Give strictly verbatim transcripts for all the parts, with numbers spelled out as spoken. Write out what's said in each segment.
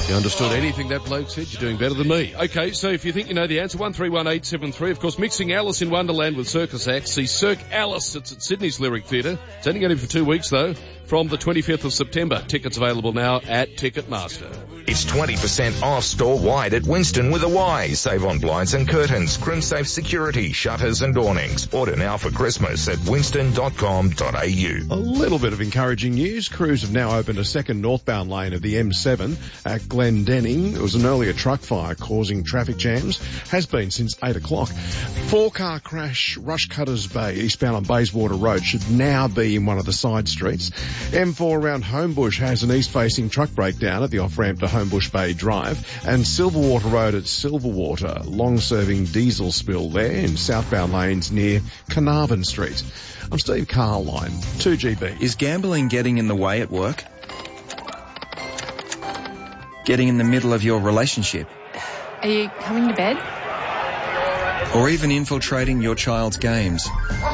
You understood anything that bloke said, you're doing better than me. Okay, so if you think you know the answer, one three one eight seven three. Of course, mixing Alice in Wonderland with circus acts. See Cirque Alice. It's at Sydney's Lyric Theatre. It's only going to be for two weeks, though, from the twenty-fifth of September. Tickets available now at Ticketmaster. It's twenty percent off store-wide at Winston with a Y. Save on blinds and curtains, crimsafe security, shutters and awnings. Order now for Christmas at winston dot com dot a u. A little bit of encouraging news. Crews have now opened a second northbound lane of the M seven at Glendenning. It was an earlier truck fire causing traffic jams. Has been since eight o'clock. Four-car crash, Rushcutters Bay, eastbound on Bayswater Road, should now be in one of the side streets. M four around Homebush has an east-facing truck breakdown at the off-ramp to Homebush Bay Drive. And Silverwater Road at Silverwater, long-serving diesel spill there in southbound lanes near Carnarvon Street. I'm Steve Carline, two G B. Is gambling getting in the way at work? Getting in the middle of your relationship? Are you coming to bed? Or even infiltrating your child's games?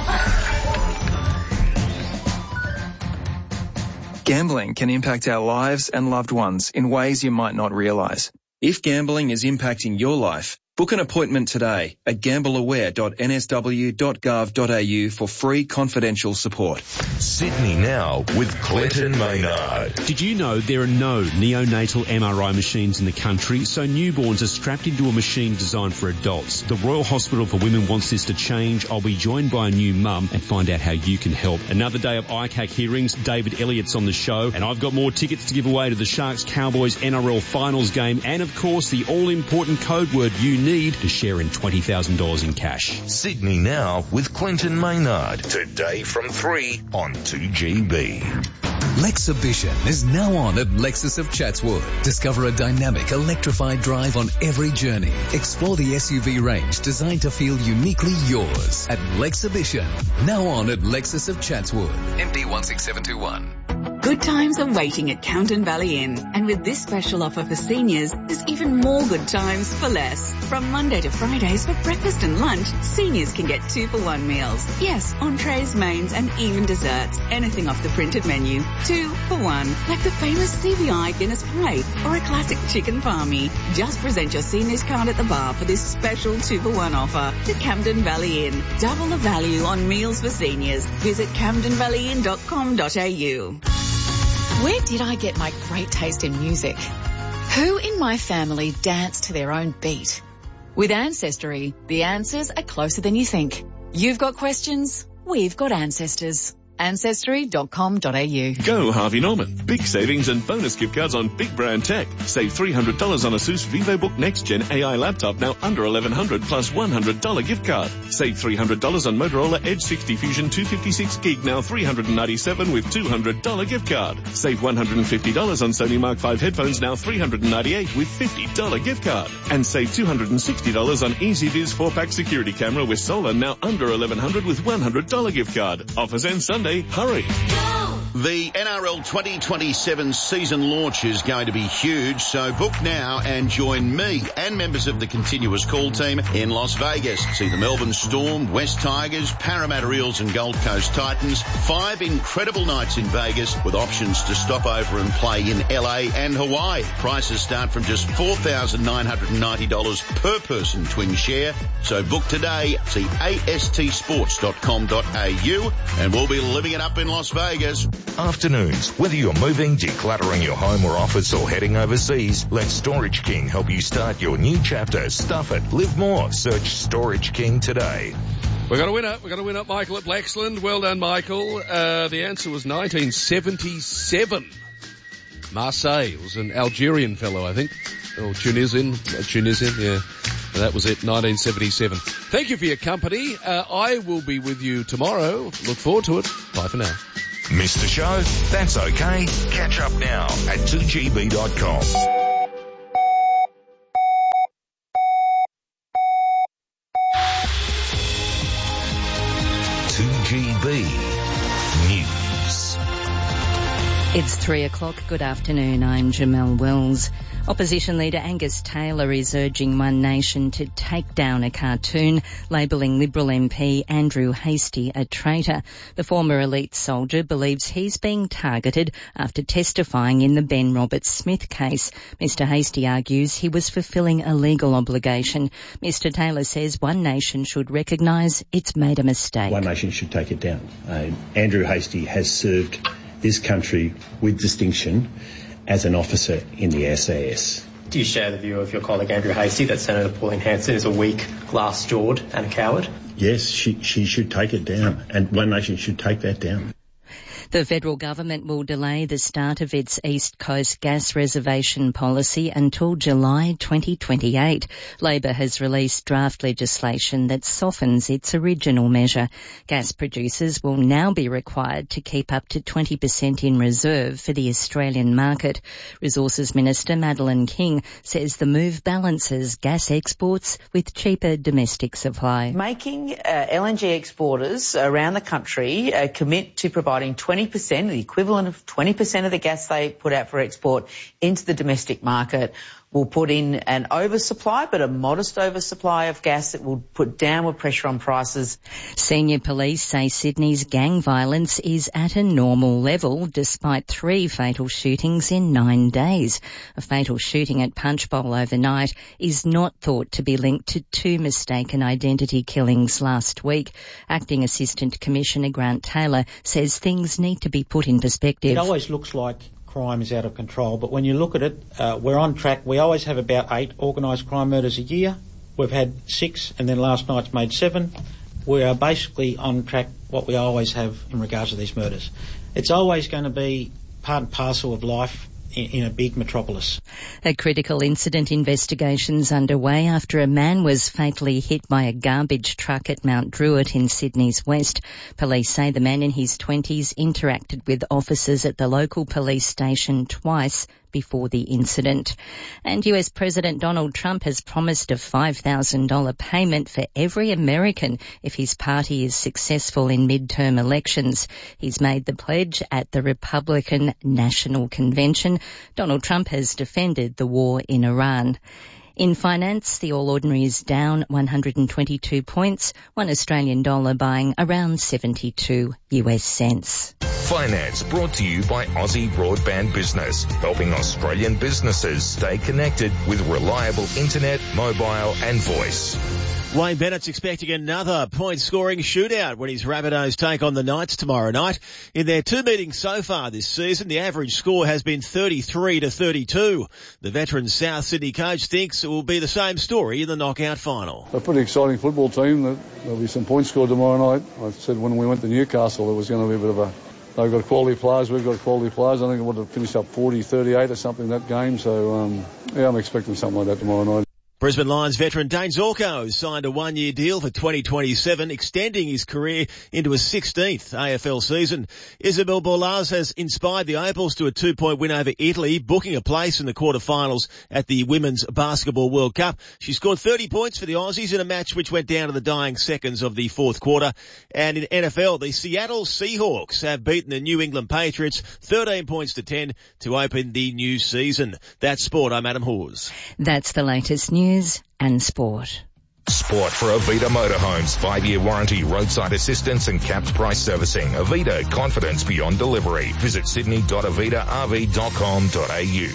Gambling can impact our lives and loved ones in ways you might not realise. If gambling is impacting your life, book an appointment today at gamble aware dot n s w dot gov dot a u for free confidential support. Sydney Now with Clinton Maynard. Did you know there are no neonatal M R I machines in the country, so newborns are strapped into a machine designed for adults? The Royal Hospital for Women wants this to change. I'll be joined by a new mum and find out how you can help. Another day of I C A C hearings. David Elliott's on the show, and I've got more tickets to give away to the Sharks Cowboys N R L Finals game, and of course the all-important code word you need to share in twenty thousand dollars in cash. Sydney Now with Clinton Maynard. Today from three on two G B. Lexhibition is now on at Lexus of Chatswood. Discover a dynamic, electrified drive on every journey. Explore the S U V range designed to feel uniquely yours at Lexhibition. Now on at Lexus of Chatswood. M D one six seven two one. Good times are waiting at Camden Valley Inn, and with this special offer for seniors, there's even more good times for less. From Monday to Fridays for breakfast and lunch, seniors can get two for one meals. Yes, entrees, mains, and even desserts. Anything off the printed menu, two for one. Like the famous C V I Guinness Pie or a classic chicken palmy. Just present your seniors card at the bar for this special two for one offer to Camden Valley Inn. Double the value on meals for seniors. Visit camden valley inn dot com dot a u. Where did I get my great taste in music? Who in my family danced to their own beat? With Ancestry, the answers are closer than you think. You've got questions, we've got ancestors. ancestry dot com dot a u. Go Harvey Norman. Big savings and bonus gift cards on big brand tech. Save three hundred dollars on ASUS VivoBook Next Gen A I laptop, now under eleven hundred dollars plus one hundred dollars gift card. Save three hundred dollars on Motorola Edge sixty Fusion two fifty-six gig, now three hundred ninety-seven dollars with two hundred dollars gift card. Save one hundred fifty dollars on Sony Mark five headphones, now three hundred ninety-eight dollars with fifty dollars gift card. And save two hundred sixty dollars on EasyViz four pack security camera with solar, now under eleven hundred dollars with one hundred dollars gift card. Offers end Sunday. Hurry. The N R L twenty twenty-seven season launch is going to be huge, so book now and join me and members of the Continuous Call team in Las Vegas. See the Melbourne Storm, West Tigers, Parramatta Eels and Gold Coast Titans. Five incredible nights in Vegas with options to stop over and play in L A and Hawaii. Prices start from just four thousand nine hundred ninety dollars per person twin share. So book today. See a s t sports dot com dot a u and we'll be living it up in Las Vegas. Afternoons, whether you're moving, decluttering your home or office or heading overseas, let Storage King help you start your new chapter. Stuff it. Live more. Search Storage King today. We've got a winner. We've got a winner, Michael at Blaxland. Well done, Michael. Uh, the answer was nineteen seventy-seven. Marseille. It was an Algerian fellow, I think. Or Tunisian. Uh, Tunisian, yeah. And that was it, nineteen seventy-seven. Thank you for your company. Uh, I will be with you tomorrow. Look forward to it. Bye for now. Missed the show? That's okay. Catch up now at two g b dot com. two G B News. It's three o'clock. Good afternoon. I'm Jamelle Wells. Opposition leader Angus Taylor is urging One Nation to take down a cartoon labelling Liberal M P Andrew Hastie a traitor. The former elite soldier believes he's being targeted after testifying in the Ben Roberts-Smith case. Mister Hastie argues he was fulfilling a legal obligation. Mister Taylor says One Nation should recognise it's made a mistake. One Nation should take it down. Uh, Andrew Hastie has served this country with distinction as an officer in the S A S. Do you share the view of your colleague Andrew Hastie that Senator Pauline Hanson is a weak, glass-jawed and a coward? Yes, she, she should take it down, and One Nation should take that down. The federal government will delay the start of its East Coast gas reservation policy until July twenty twenty-eight. Labor has released draft legislation that softens its original measure. Gas producers will now be required to keep up to twenty percent in reserve for the Australian market. Resources Minister Madeleine King says the move balances gas exports with cheaper domestic supply. Making uh, L N G exporters around the country uh, commit to providing twenty percent, the equivalent of twenty percent of the gas they put out for export into the domestic market will put in an oversupply, but a modest oversupply of gas that will put downward pressure on prices. Senior police say Sydney's gang violence is at a normal level despite three fatal shootings in nine days. A fatal shooting at Punchbowl overnight is not thought to be linked to two mistaken identity killings last week. Acting Assistant Commissioner Grant Taylor says things need to be put in perspective. It always looks like crime is out of control, but when you look at it, uh, we're on track. We always have about eight organised crime murders a year. We've had six, and then last night's made seven. We are basically on track what we always have in regards to these murders. It's always going to be part and parcel of life in, in a big metropolis. A critical incident investigation's underway after a man was fatally hit by a garbage truck at Mount Druitt in Sydney's west. Police say the man in his twenties interacted with officers at the local police station twice before the incident. And U S President Donald Trump has promised a five thousand dollars payment for every American if his party is successful in midterm elections. He's made the pledge at the Republican National Convention. Donald Trump has defended the war in Iran. In finance, the All Ordinary is down one hundred twenty-two points, one Australian dollar buying around seventy-two U S cents. Finance brought to you by Aussie Broadband Business, helping Australian businesses stay connected with reliable internet, mobile and voice. Wayne Bennett's expecting another point-scoring shootout when his Rabbitohs take on the Knights tomorrow night. In their two meetings so far this season, the average score has been thirty-three to thirty-two. The veteran South Sydney coach thinks it will be the same story in the knockout final. A pretty exciting football team. There'll be some points scored tomorrow night. I said when we went to Newcastle there was going to be a bit of a... They've got quality players, we've got quality players. I think it would have finished up forty thirty-eight or something that game. So, um, yeah, I'm expecting something like that tomorrow night. Brisbane Lions veteran Dane Zorko has signed a one-year deal for twenty twenty-seven, extending his career into a sixteenth A F L season. Isabel Borlaz has inspired the Opals to a two-point win over Italy, booking a place in the quarterfinals at the Women's Basketball World Cup. She scored thirty points for the Aussies in a match which went down to the dying seconds of the fourth quarter. And in N F L, the Seattle Seahawks have beaten the New England Patriots thirteen points to ten to open the new season. That's sport. I'm Adam Hawes. That's the latest news and sport. Sport for Avita Motorhomes. Five-year warranty, roadside assistance and capped price servicing. Avita, confidence beyond delivery. Visit sydney dot avita r v dot com dot a u.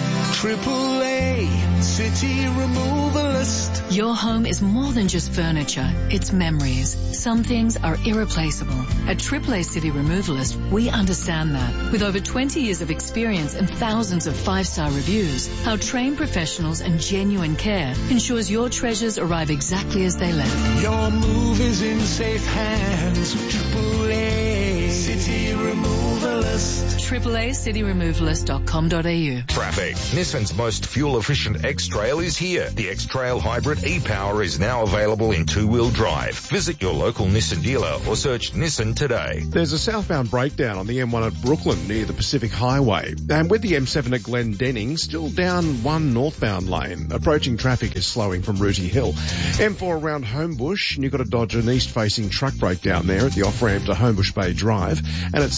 Triple A City Removalist. Your home is more than just furniture. It's memories. Some things are irreplaceable. At Triple A City Removalist, we understand that. With over twenty years of experience and thousands of five-star reviews, our trained professionals and genuine care ensures your treasures arrive exactly as they left. Your move is in safe hands with Triple A City Removalist. Triple A City Removalist dot com dot a u. Traffic. Nissan's most fuel-efficient X-Trail is here. The X-Trail Hybrid e-Power is now available in two-wheel drive. Visit your local Nissan dealer or search Nissan today. There's a southbound breakdown on the M one at Brooklyn near the Pacific Highway. And with the M seven at Glendenning, still down one northbound lane. Approaching traffic is slowing from Rooty Hill. M four around Homebush, and you've got to dodge an east-facing truck breakdown there at the off-ramp to Homebush Bay Drive. And at Silverwater,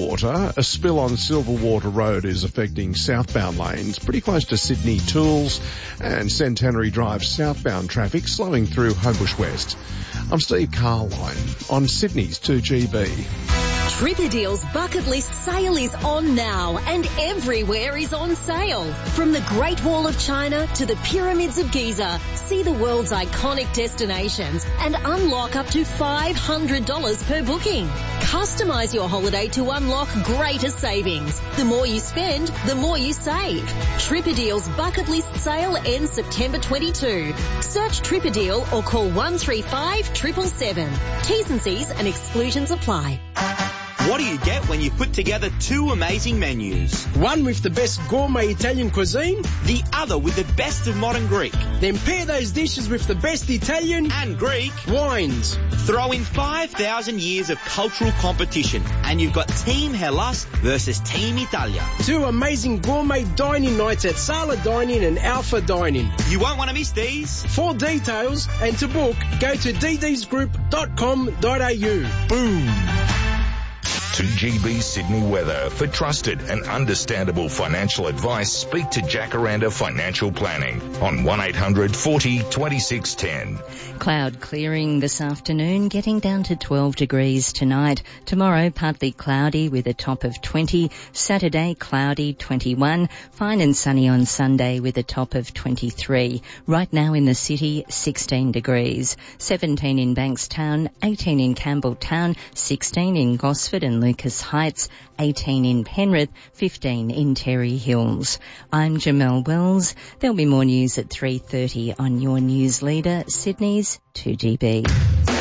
Silverwater, a spill on Silverwater Road is affecting southbound lanes pretty close to Sydney Tools and Centenary Drive southbound traffic slowing through Homebush West. I'm Steve Carline on Sydney's two G B. Tripadeal's bucket list sale is on now and everywhere is on sale. From the Great Wall of China to the Pyramids of Giza, see the world's iconic destinations and unlock up to five hundred dollars per booking. Customise your holiday to unlock greater savings. The more you spend, the more you save. Tripadeal's bucket list sale ends September twenty-second. Search Tripadeal or call one three five seven seven seven. T's and C's and exclusions apply. What do you get when you put together two amazing menus? One with the best gourmet Italian cuisine, the other with the best of modern Greek. Then pair those dishes with the best Italian and Greek wines. Throw in five thousand years of cultural competition and you've got Team Hellas versus Team Italia. Two amazing gourmet dining nights at Sala Dining and Alpha Dining. You won't want to miss these. For details and to book, go to d ds group dot com dot a u. Boom. two G B Sydney weather. For trusted and understandable financial advice, speak to Jacaranda Financial Planning on one eight hundred forty twenty-six ten. Cloud clearing this afternoon, getting down to twelve degrees tonight. Tomorrow, partly cloudy with a top of twenty. Saturday, cloudy, twenty-one. Fine and sunny on Sunday with a top of twenty-three. Right now in the city, sixteen degrees. seventeen in Bankstown, eighteen in Campbelltown, sixteen in Gosford and Lucas Heights, eighteen in Penrith, fifteen in Terry Hills. I'm Jamelle Wells. There'll be more news at three thirty on your news leader, Sydney's two G B.